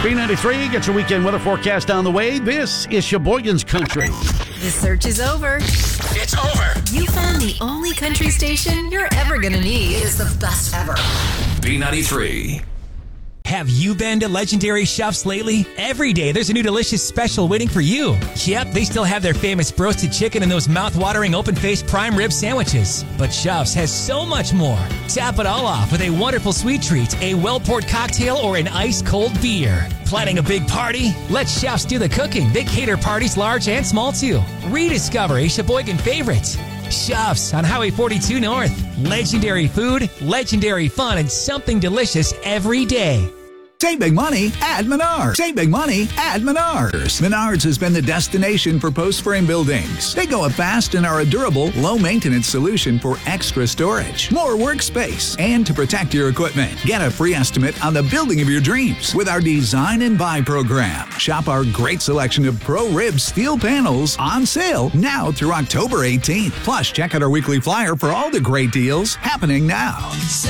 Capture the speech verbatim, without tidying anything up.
B ninety-three, get your weekend weather forecast on the way. This is Sheboygan's Country. The search is over. It's over. You found the only country station you're ever going to need. Is the best ever. B ninety-three. Have you been to Legendary Chefs lately? Every day there's a new delicious special waiting for you. Yep, they still have their famous roasted chicken and those mouth-watering open-faced prime rib sandwiches. But Chefs has so much more. Tap it all off with a wonderful sweet treat, a well-poured cocktail, or an ice-cold beer. Planning a big party? Let Chefs do the cooking. They cater parties large and small too. Rediscover a Sheboygan favorite. Chefs on Highway forty-two North. Legendary food, legendary fun, and something delicious every day. Save big money at Menards. Save big money at Menards. Menards has been the destination for post-frame buildings. They go up fast and are a durable, low-maintenance solution for extra storage, more workspace, and to protect your equipment. Get a free estimate on the building of your dreams with our Design and Buy program. Shop our great selection of Pro Rib steel panels on sale now through October eighteenth. Plus, check out our weekly flyer for all the great deals happening now.